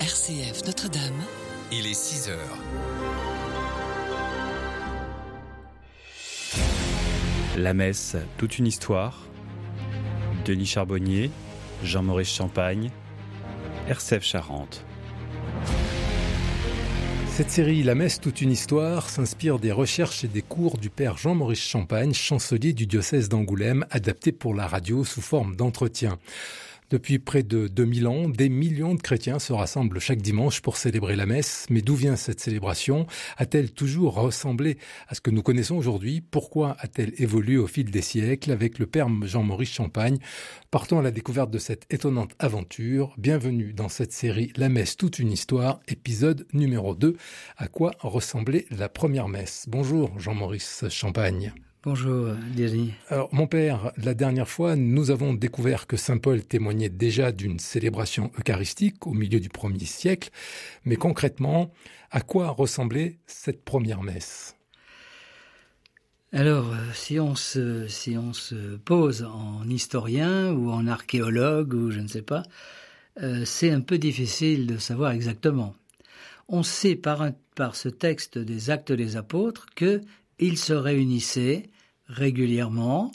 RCF Notre-Dame. Il est 6 heures. La messe, toute une histoire. Denis Charbonnier, Jean-Maurice Champagne, RCF Charente. Cette série La messe, toute une histoire s'inspire des recherches et des cours du père Jean-Maurice Champagne, chancelier du diocèse d'Angoulême, adapté pour la radio sous forme d'entretien. Depuis près de 2000 ans, des millions de chrétiens se rassemblent chaque dimanche pour célébrer la messe. Mais d'où vient cette célébration ? A-t-elle toujours ressemblé à ce que nous connaissons aujourd'hui ? Pourquoi a-t-elle évolué au fil des siècles ? Avec le père Jean-Maurice Champagne, partons à la découverte de cette étonnante aventure. Bienvenue dans cette série La messe, toute une histoire, épisode numéro 2. À quoi ressemblait la première messe ? Bonjour Jean-Maurice Champagne. Bonjour, Denis. Alors, mon père, la dernière fois, nous avons découvert que saint Paul témoignait déjà d'une célébration eucharistique au milieu du 1er siècle. Mais concrètement, à quoi ressemblait cette première messe ? Alors, si on se pose en historien ou en archéologue ou je ne sais pas, c'est un peu difficile de savoir exactement. On sait par ce texte des Actes des Apôtres que ils se réunissaient régulièrement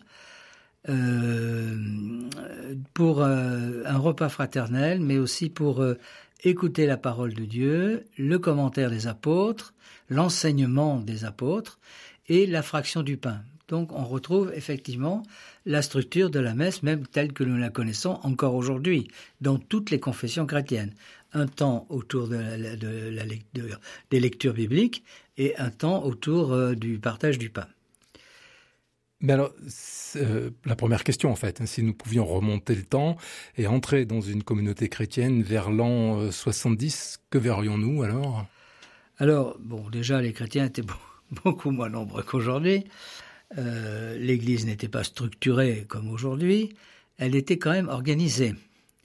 pour un repas fraternel, mais aussi pour écouter la parole de Dieu, le commentaire des apôtres, l'enseignement des apôtres et la fraction du pain. Donc on retrouve effectivement la structure de la messe, même telle que nous la connaissons encore aujourd'hui, dans toutes les confessions chrétiennes. Un temps autour des lectures bibliques et un temps autour du partage du pain. Mais alors, la première question en fait, si nous pouvions remonter le temps et entrer dans une communauté chrétienne vers l'an 70, que verrions-nous alors ? Alors, bon, déjà les chrétiens étaient beaucoup moins nombreux qu'aujourd'hui. L'Église n'était pas structurée comme aujourd'hui, elle était quand même organisée.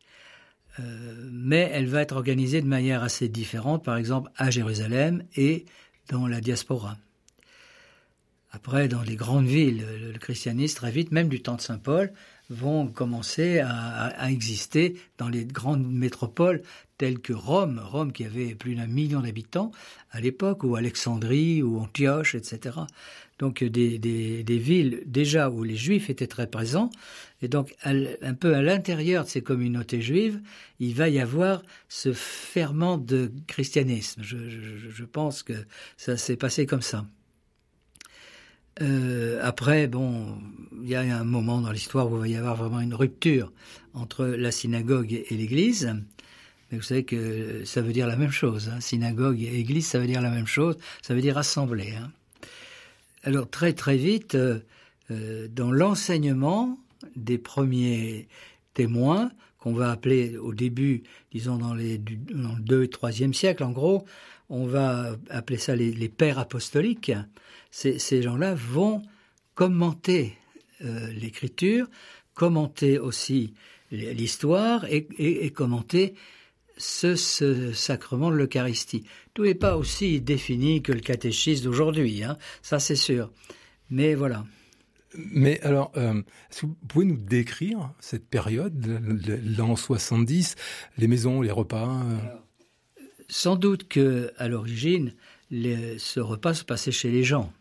Mais elle va être organisée de manière assez différente, par exemple à Jérusalem et dans la diaspora. Après, dans les grandes villes, le christianisme, très vite, même du temps de saint Paul, vont commencer à exister dans les grandes métropoles telles que Rome qui avait plus d'1 million d'habitants à l'époque, ou Alexandrie, ou Antioche, etc. Donc des villes déjà où les Juifs étaient très présents, et donc un peu à l'intérieur de ces communautés juives, il va y avoir ce ferment de christianisme. Je pense que ça s'est passé comme ça. Après, bon, il y a un moment dans l'histoire où il va y avoir vraiment une rupture entre la synagogue et l'église. Mais vous savez que ça veut dire la même chose, hein. Synagogue et église, ça veut dire la même chose, ça veut dire assemblée, hein. Alors très très vite, dans l'enseignement des premiers témoins, qu'on va appeler au début, disons dans le 2 et 3e siècle en gros, on va appeler ça les pères apostoliques. Ces gens-là vont commenter l'écriture, commenter aussi l'histoire et commenter ce sacrement de l'Eucharistie. Tout n'est pas aussi défini que le catéchisme d'aujourd'hui, hein, ça c'est sûr. Mais voilà. Mais alors, est-ce que vous pouvez nous décrire cette période, l'an 70, les maisons, les repas Alors, sans doute que à l'origine, ce repas se passait chez les gens.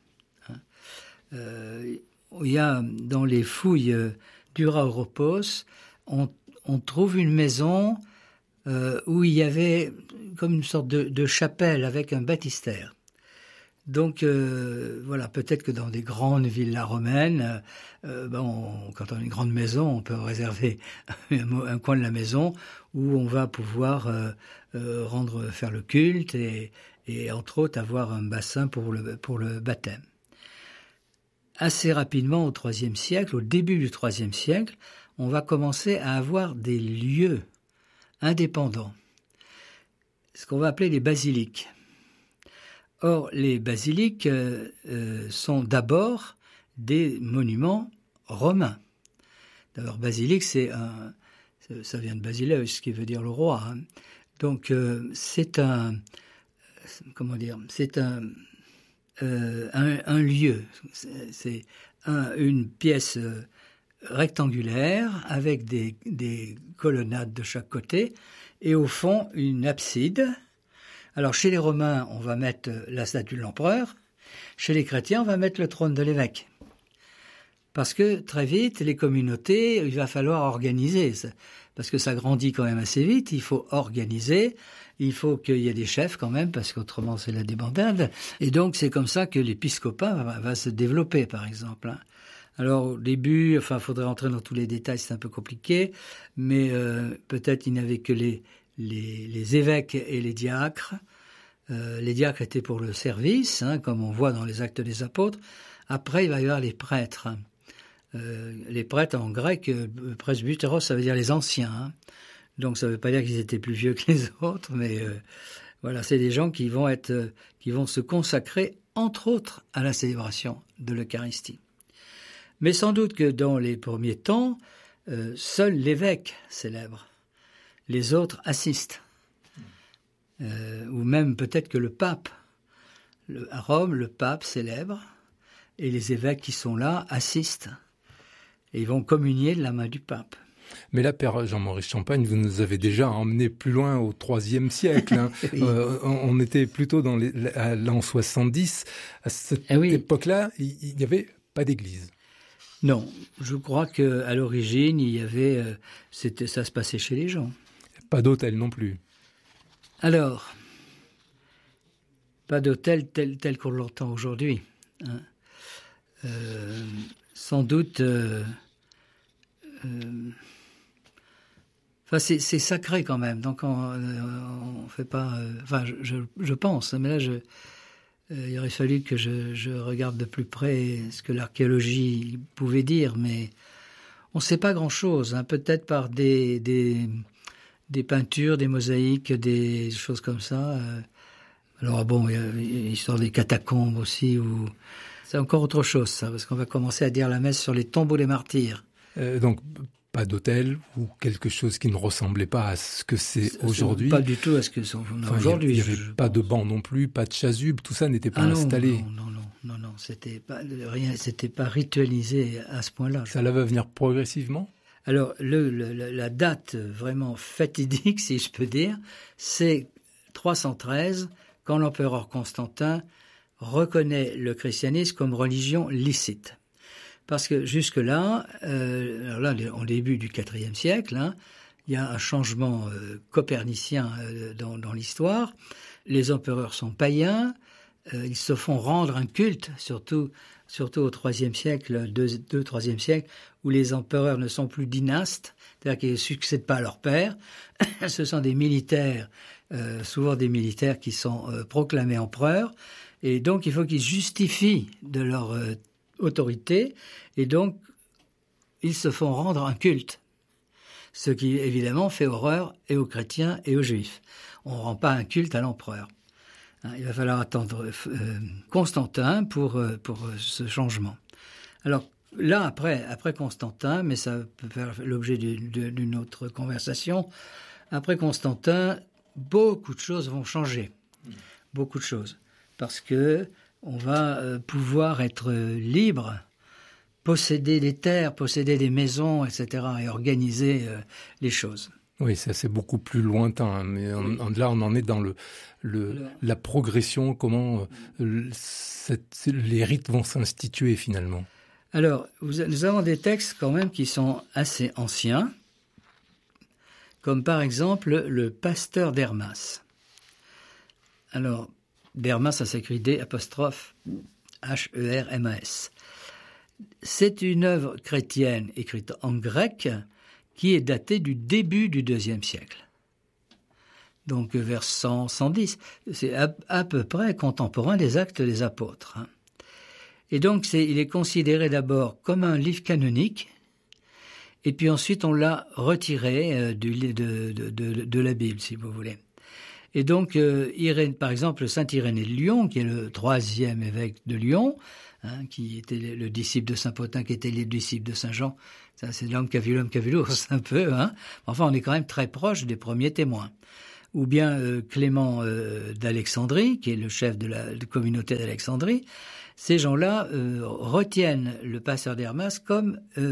Il y a dans les fouilles d'Ura Europos, on trouve une maison où il y avait comme une sorte de chapelle avec un baptistère. Donc voilà, peut-être que dans des grandes villas romaines, quand on a une grande maison, on peut réserver un coin de la maison où on va pouvoir faire le culte et entre autres avoir un bassin pour le baptême. Assez rapidement au IIIe siècle, au début du IIIe siècle, on va commencer à avoir des lieux indépendants, ce qu'on va appeler les basiliques. Or, les basiliques sont d'abord des monuments romains. D'abord, basilique, ça vient de Basileus, qui veut dire le roi, hein. Donc, c'est un lieu, c'est une pièce rectangulaire avec des colonnades de chaque côté et au fond une abside. Alors chez les Romains, on va mettre la statue de l'empereur. Chez les chrétiens, on va mettre le trône de l'évêque. Parce que très vite, les communautés, il va falloir organiser. Parce que ça grandit quand même assez vite, il faut organiser. Il faut qu'il y ait des chefs quand même, parce qu'autrement c'est la débandade. Et donc c'est comme ça que l'épiscopat va se développer, par exemple. Alors au début, il faudrait rentrer dans tous les détails, c'est un peu compliqué, mais peut-être il n'y avait que les évêques et les diacres. Les diacres étaient pour le service, comme on voit dans les Actes des Apôtres. Après, il va y avoir les prêtres. Les prêtres en grec, presbyteros, ça veut dire les anciens. Donc ça ne veut pas dire qu'ils étaient plus vieux que les autres, mais voilà, c'est des gens qui vont se consacrer, entre autres, à la célébration de l'Eucharistie. Mais sans doute que dans les premiers temps, seul l'évêque célèbre. Les autres assistent. Ou même peut-être que le pape. À Rome, le pape célèbre et les évêques qui sont là assistent. Et ils vont communier de la main du pape. Mais là, Père Jean-Maurice Champagne, vous nous avez déjà emmené plus loin au IIIe siècle. Oui. On était plutôt dans à l'an 70. À cette époque-là, il n'y avait pas d'église. Non, je crois qu'à l'origine, il y avait, ça se passait chez les gens. Pas d'hôtel non plus. Alors, pas d'hôtel tel qu'on l'entend aujourd'hui. Sans doute, c'est sacré quand même. Donc on fait pas. Je pense. Mais là, il aurait fallu que je regarde de plus près ce que l'archéologie pouvait dire, mais on ne sait pas grand-chose. Peut-être par des peintures, des mosaïques, des choses comme ça. Alors bon, il y a l'histoire des catacombes aussi, où c'est encore autre chose, ça, parce qu'on va commencer à dire la messe sur les tombeaux des martyrs. Donc, pas d'hôtel ou quelque chose qui ne ressemblait pas à ce que c'est aujourd'hui. Pas du tout à ce que c'est aujourd'hui. Il n'y avait pas de banc non plus, pas de chasuble, tout ça n'était pas installé. Non, c'était pas ritualisé à ce point-là. Ça va venir progressivement ? Alors, la date vraiment fatidique, si je peux dire, c'est 313, quand l'empereur Constantin reconnaît le christianisme comme religion licite. Parce que jusque-là, au début du IVe siècle, il y a un changement copernicien dans l'histoire. Les empereurs sont païens, ils se font rendre un culte, surtout au IIIe siècle, 2e siècle, où les empereurs ne sont plus dynastes, c'est-à-dire qu'ils ne succèdent pas à leur père. Ce sont des militaires, souvent des militaires qui sont proclamés empereurs, et donc il faut qu'ils justifient de leur autorité, et donc ils se font rendre un culte, ce qui évidemment fait horreur et aux chrétiens et aux juifs. On ne rend pas un culte à l'empereur. Il va falloir attendre Constantin pour ce changement. Alors là, après Constantin, mais ça peut faire l'objet d'une autre conversation, après Constantin, beaucoup de choses vont changer. Beaucoup de choses. Parce que on va pouvoir être libre, posséder des terres, posséder des maisons, etc., et organiser les choses. Oui, ça c'est beaucoup plus lointain, mais là on en est dans la progression, comment les rites vont s'instituer finalement. Alors, nous avons des textes quand même qui sont assez anciens, comme par exemple le Pasteur d'Hermas. Alors, d'Hermas, ça s'écrit D''Hermas. C'est une œuvre chrétienne écrite en grec qui est datée du début du IIe siècle. Donc vers 110, c'est à peu près contemporain des Actes des Apôtres. Et donc il est considéré d'abord comme un livre canonique, et puis ensuite on l'a retiré de la Bible, si vous voulez. Et donc, par exemple, Saint Irénée de Lyon, qui est le 3e évêque de Lyon, qui était le disciple de Saint Pothin, qui était le disciple de Saint Jean, ça, c'est l'homme qui a vu l'ours un peu. Enfin, on est quand même très proche des premiers témoins. Ou bien Clément d'Alexandrie, qui est le chef de la communauté d'Alexandrie. Ces gens-là retiennent le Pasteur d'Hermas comme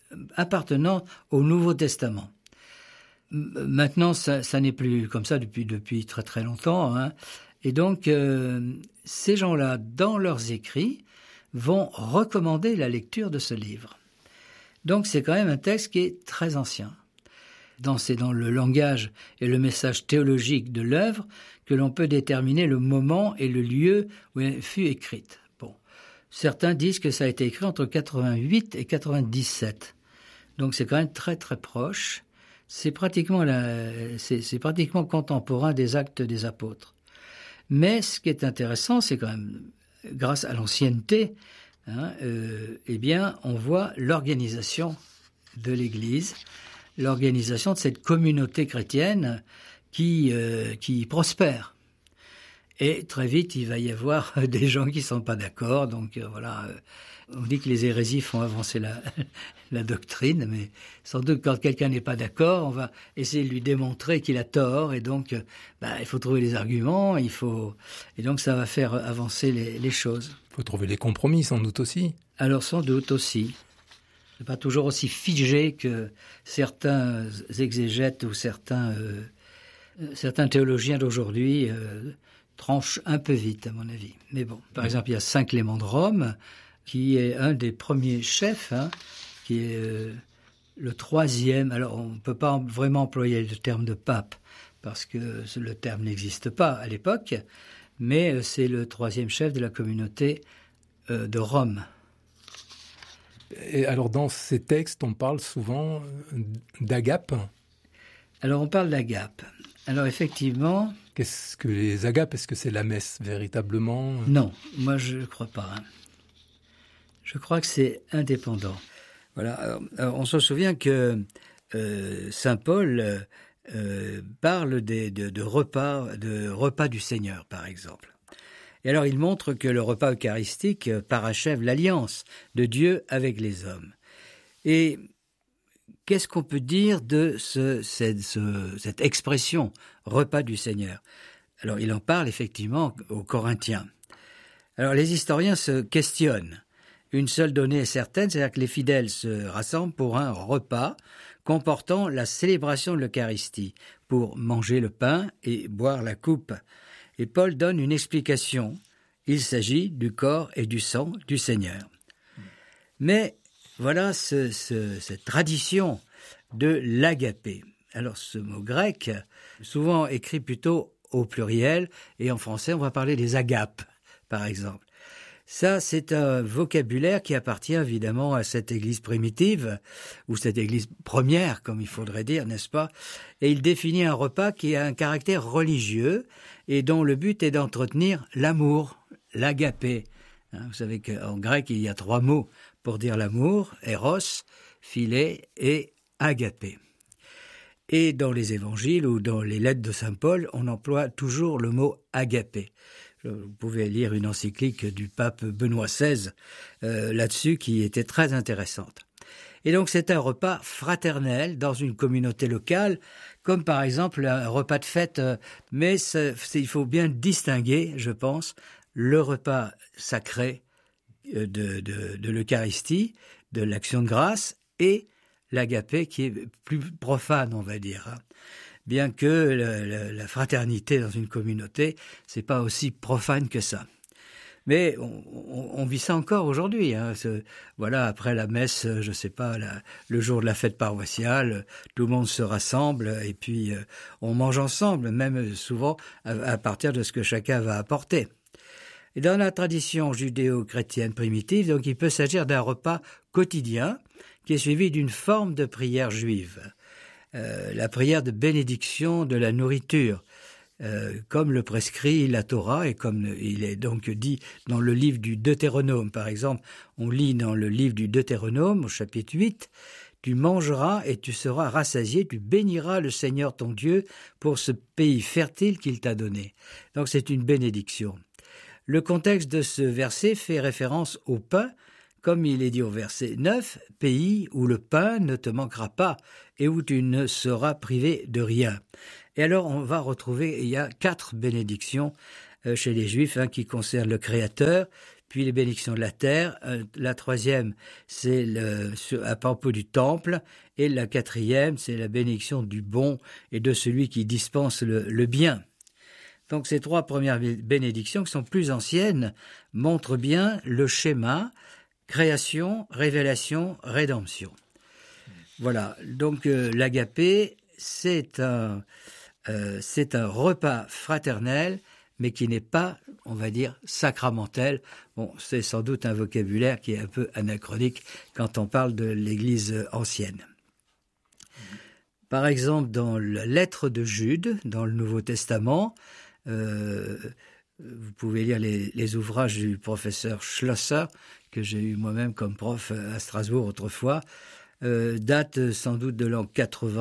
appartenant au Nouveau Testament. Maintenant, ça n'est plus comme ça depuis très très longtemps, hein. Et donc, ces gens-là, dans leurs écrits, vont recommander la lecture de ce livre. Donc, c'est quand même un texte qui est très ancien. C'est dans le langage et le message théologique de l'œuvre que l'on peut déterminer le moment et le lieu où elle fut écrite. Bon, certains disent que ça a été écrit entre 88 et 97. Donc, c'est quand même très très proche. C'est pratiquement contemporain des Actes des Apôtres. Mais ce qui est intéressant, c'est quand même, grâce à l'ancienneté, hein, eh bien, on voit l'organisation de l'Église, l'organisation de cette communauté chrétienne qui prospère. Et très vite, il va y avoir des gens qui sont pas d'accord. Donc voilà, on dit que les hérésies font avancer la doctrine, mais sans doute quand quelqu'un n'est pas d'accord, on va essayer de lui démontrer qu'il a tort. Et donc, il faut trouver les arguments, et donc ça va faire avancer les choses. Il faut trouver les compromis, sans doute aussi. Alors sans doute aussi. C'est pas toujours aussi figé que certains exégètes ou certains théologiens d'aujourd'hui tranchent un peu vite, à mon avis. Mais bon, par exemple, il y a Saint Clément de Rome, qui est un des premiers chefs, hein, qui est le troisième. Alors, on ne peut pas vraiment employer le terme de pape, parce que le terme n'existe pas à l'époque, mais c'est le troisième chef de la communauté de Rome. Et alors, dans ces textes, on parle souvent d'agapes. Alors, on parle d'agapes. Alors, effectivement... Qu'est-ce que les agapes? Est-ce que c'est la messe, véritablement? Non, moi, je ne crois pas. Hein. Je crois que c'est indépendant. Voilà. Alors, on se souvient que saint Paul parle de repas du Seigneur, par exemple. Et alors, il montre que le repas eucharistique parachève l'alliance de Dieu avec les hommes. Et qu'est-ce qu'on peut dire de cette expression « repas du Seigneur » ? Alors, il en parle effectivement aux Corinthiens. Alors, les historiens se questionnent. Une seule donnée est certaine, c'est-à-dire que les fidèles se rassemblent pour un repas comportant la célébration de l'Eucharistie, pour manger le pain et boire la coupe. Et Paul donne une explication. Il s'agit du corps et du sang du Seigneur. Mais voilà cette tradition de l'agapé. Alors ce mot grec, souvent écrit plutôt au pluriel, et en français on va parler des agapes, par exemple. Ça, c'est un vocabulaire qui appartient évidemment à cette église primitive, ou cette église première, comme il faudrait dire, n'est-ce pas ? Et il définit un repas qui a un caractère religieux, et dont le but est d'entretenir l'amour, l'agapé. Vous savez qu'en grec, il y a 3 mots pour dire l'amour, eros, philet et agapé. Et dans les évangiles ou dans les lettres de saint Paul, on emploie toujours le mot agapé. Vous pouvez lire une encyclique du pape Benoît XVI là-dessus qui était très intéressante. Et donc c'est un repas fraternel dans une communauté locale, comme par exemple un repas de fête, mais il faut bien distinguer, je pense, le repas sacré de l'Eucharistie, de l'action de grâce, et l'agapé qui est plus profane, on va dire. Bien que la fraternité dans une communauté, c'est pas aussi profane que ça. Mais on vit ça encore aujourd'hui. Hein. Voilà, après la messe, je sais pas, le jour de la fête paroissiale, tout le monde se rassemble et puis on mange ensemble, même souvent à partir de ce que chacun va apporter. Et dans la tradition judéo-chrétienne primitive, donc il peut s'agir d'un repas quotidien qui est suivi d'une forme de prière juive. La prière de bénédiction de la nourriture, comme le prescrit la Torah et comme il est donc dit dans le livre du Deutéronome. Par exemple, on lit dans le livre du Deutéronome, au chapitre 8, « Tu mangeras et tu seras rassasié, tu béniras le Seigneur ton Dieu pour ce pays fertile qu'il t'a donné. » Donc c'est une bénédiction. Le contexte de ce verset fait référence au pain, comme il est dit au verset 9, « Pays où le pain ne te manquera pas et où tu ne seras privé de rien. » Et alors on va retrouver, il y a 4 bénédictions chez les Juifs qui concernent le Créateur, puis les bénédictions de la terre. La troisième, c'est à propos du temple. Et la quatrième, c'est la bénédiction du bon et de celui qui dispense le bien. Donc ces trois premières bénédictions, qui sont plus anciennes, montrent bien le schéma création, révélation, rédemption. Voilà, donc l'agapé, c'est un repas fraternel, mais qui n'est pas, on va dire, sacramentel. Bon, c'est sans doute un vocabulaire qui est un peu anachronique quand on parle de l'Église ancienne. Par exemple, dans la lettre de Jude, dans le Nouveau Testament, vous pouvez lire les ouvrages du professeur Schlosser, que j'ai eu moi-même comme prof à Strasbourg autrefois, date sans doute de l'an 80.